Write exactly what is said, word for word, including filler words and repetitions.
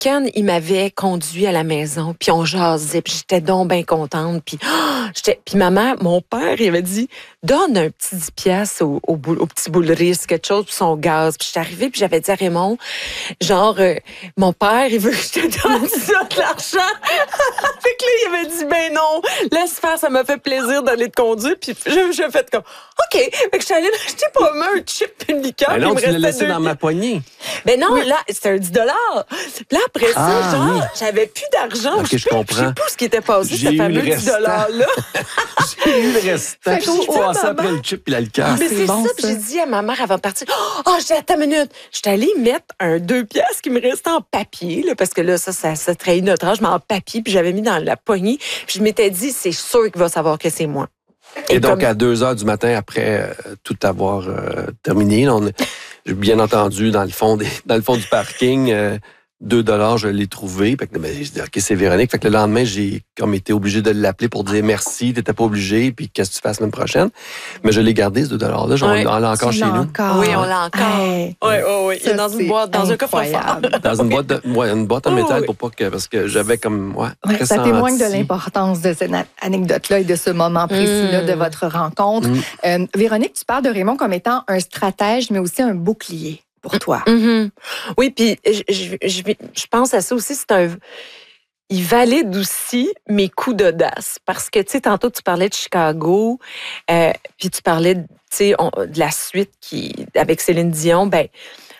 Ken, il m'avait conduit à la maison, puis on jasait, puis j'étais donc bien contente. Puis, oh, j'étais, puis maman, mon père, il avait dit, donne un petit dix piastres au, au, boule, au petit bouleriste, quelque chose pour son gaz. Puis j'étais arrivée, puis j'avais dit à Raymond, genre, euh, mon père, il veut que je te donne ça, de l'argent. Fait que là, il avait dit, ben non, laisse faire, ça m'a fait plaisir d'aller te conduire. Puis j'ai, j'ai fait comme, OK. Fait que je suis allée m'acheter pour moi un chip et une liqueur. Ben non, puis tu il me l'as restait laissé deux dans ma poignée. Ben non, Oui. là, c'était un dix dollars. Là, après ça, Ah, genre, oui. j'avais plus d'argent. Ok, je je comprends. Je sais pas ce qui était passé, J'ai ce eu fameux le dix restant. dollars-là. J'ai eu le restant. Fait que j'ai Je fait à passais ma après mère. le chip et la liqueur. Mais c'est c'est bon, ça, puis ça. j'ai dit à ma mère avant de partir, « Oh, j'ai attends une minute. » J'étais allée mettre un deux piastres qui me restait en papier, là, parce que là, ça, ça, ça trahit notre âge, mais en papier, puis j'avais mis dans la poignée. Puis je m'étais dit, c'est sûr qu'il va savoir que c'est moi. Et, et donc, comme... à deux heures du matin, après euh, tout avoir euh, terminé, là, on a, j'ai bien entendu, dans le fond, des, dans le fond du parking, euh, deux dollars, je l'ai trouvé. Fait que, ben, j'ai dit, OK, c'est Véronique. Fait que le lendemain, j'ai comme été obligé de l'appeler pour dire merci, t'étais pas obligé, puis qu'est-ce que tu fais la semaine prochaine. Mais je l'ai gardé, ce deux dollars-là. Ouais. On l'a encore Tu chez l'as nous. encore. Oui, on l'a encore. Hey. Oui, oui, oui. Il est Ça, dans une c'est boîte, dans un coffre-fort. incroyable. Dans une boîte, de, ouais, une boîte en Oh, métal oui. pour pas que, parce que j'avais comme, ouais, Ouais, ça pressenti. témoigne de l'importance de cette anecdote-là et de ce moment précis-là Mm. de votre rencontre. Mm. Euh, Véronique, tu parles de Raymond comme étant un stratège, mais aussi un bouclier pour toi. Mm-hmm. Oui, puis je, je, je, je pense à ça aussi, c'est un... Il valide aussi mes coups d'audace. Parce que, tu sais, tantôt, tu parlais de Chicago, euh, puis tu parlais, tu sais, de la suite qui, avec Céline Dion. Ben,